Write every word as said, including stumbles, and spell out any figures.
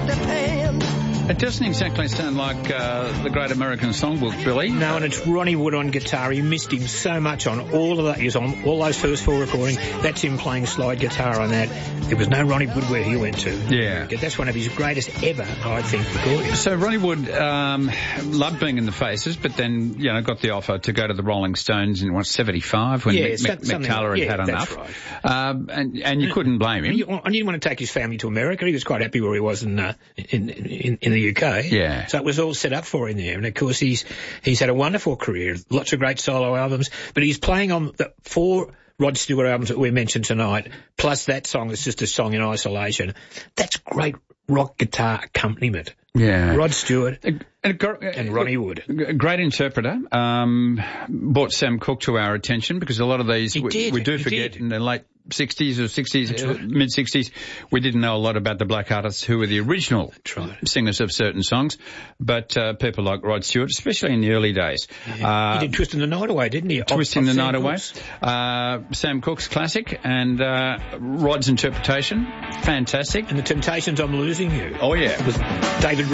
they're paying. It doesn't exactly sound like uh, the Great American Songbook, Billy. No, and it's Ronnie Wood on guitar. You missed him so much on all of that. He was on all those first four recordings. That's him playing slide guitar on that. There was no Ronnie Wood where he went to. Yeah. That's one of his greatest ever, I think, recordings. So Ronnie Wood um, loved being in the Faces, but then, you know, got the offer to go to the Rolling Stones in, what, seventy-five when yeah, Mick, Mick, Mick Taylor had yeah, had that's enough. Right. Um, and, and you couldn't blame him. And you, and you didn't want to take his family to America. He was quite happy where he was in, uh, in, in, in the U K. Yeah. So it was all set up for him there. And of course he's, he's had a wonderful career, lots of great solo albums, but he's playing on the four Rod Stewart albums that we mentioned tonight, plus that song that's just a song in isolation. That's great rock guitar accompaniment. Yeah. Rod Stewart and, and Ronnie Wood. Great interpreter. Um, brought Sam Cooke to our attention because a lot of these we, did, we do forget did. in the late sixties or sixties, right. uh, mid-sixties, we didn't know a lot about the black artists who were the original right. singers of certain songs, but uh, people like Rod Stewart, especially in the early days. Yeah. Uh, he did Twisting the Night Away, didn't he? Twisting of, the of Night Away. Uh, Sam Cooke's classic and uh, Rod's interpretation, fantastic. And the Temptations' I'm Losing You. Oh, yeah. With David